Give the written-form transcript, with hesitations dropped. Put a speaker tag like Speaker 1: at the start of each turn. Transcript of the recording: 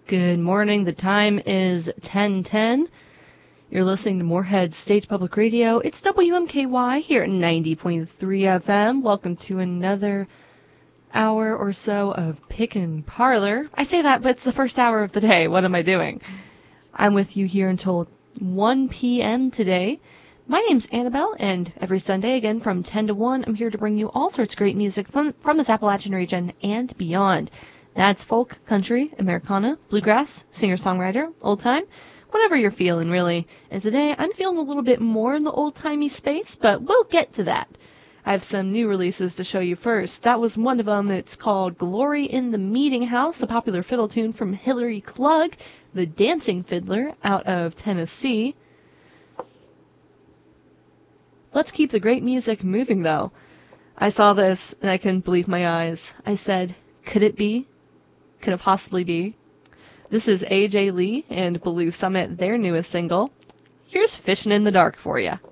Speaker 1: Good morning. The time is 10:10. You're listening to Moorhead State Public Radio. It's WMKY here at 90.3 FM. Welcome to another hour or so of Pickin' Parlor. I say that, but it's the first hour of the day. What am I doing? I'm with you here until 1 p.m. today. My name's Annabelle, and every Sunday, again, from 10 to 1, I'm here to bring you all sorts of great music from this Appalachian region and beyond. That's folk, country, Americana, bluegrass, singer-songwriter, old-time, whatever you're feeling, really. And today, I'm feeling a little bit more in the old-timey space, but we'll get to that. I have some new releases to show you first. That was one of them. It's called Glory in the Meeting House, a popular fiddle tune from Hilary Klug, the dancing fiddler out of Tennessee. Let's keep the great music moving, though. I saw this, and I couldn't believe my eyes. I said, could it be? Could it possibly be? This is A.J. Lee and Blue Summit, their newest single. Here's Fishin' in the Dark for you.